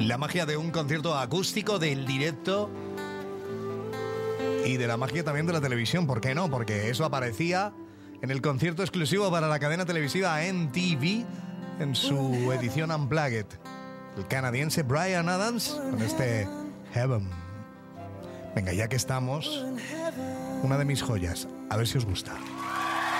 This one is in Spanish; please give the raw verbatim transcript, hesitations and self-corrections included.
La magia de un concierto acústico, del directo y de la magia también de la televisión. ¿Por qué no? Porque eso aparecía en el concierto exclusivo para la cadena televisiva M T V en su edición Unplugged. El canadiense Bryan Adams con este Heaven. Venga, ya que estamos, una de mis joyas, a ver si os gusta.